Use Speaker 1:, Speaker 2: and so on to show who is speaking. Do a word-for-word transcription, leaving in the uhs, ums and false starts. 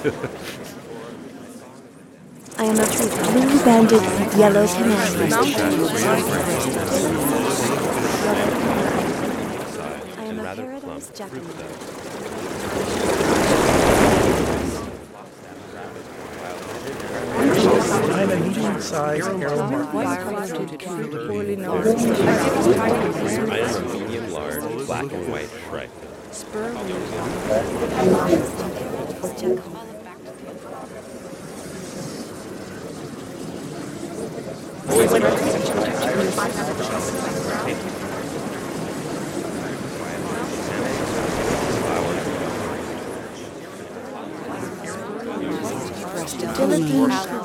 Speaker 1: I am a blue-banded yellow canary. I am a paradise jackrabbit.
Speaker 2: I'm a medium-sized arrow mark.
Speaker 3: I am a medium large black and white shrike.
Speaker 1: Diligent